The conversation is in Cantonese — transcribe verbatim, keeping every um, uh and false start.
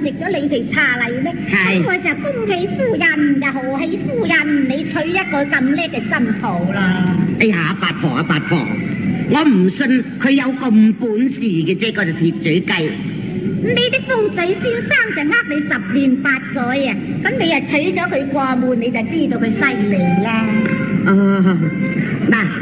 食咗你哋茶禮咩？ 係咁我就恭喜夫人，就賀喜夫人，你娶一個咁叻嘅新抱啦。 哎呀，八婆啊，八婆，我唔信佢有咁本事嘅啫，嗰隻鐵嘴雞。 呢啲風水先生就呃你十年八載啊，咁你啊娶咗佢過門，你就知道佢犀利啦。 哦，嗱。